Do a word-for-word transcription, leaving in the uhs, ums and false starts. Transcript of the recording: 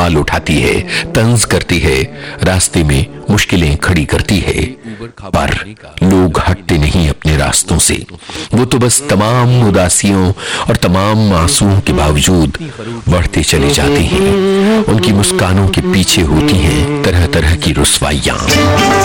सवाल उठाती है, तंज करती है, रास्ते में मुश्किलें खड़ी करती है, पर लोग हटते नहीं अपने रास्तों से। वो तो बस तमाम उदासियों और तमाम आंसुओं के बावजूद बढ़ते चले जाते हैं। उनकी मुस्कानों के पीछे होती हैं तरह तरह की रुस्वाइयां।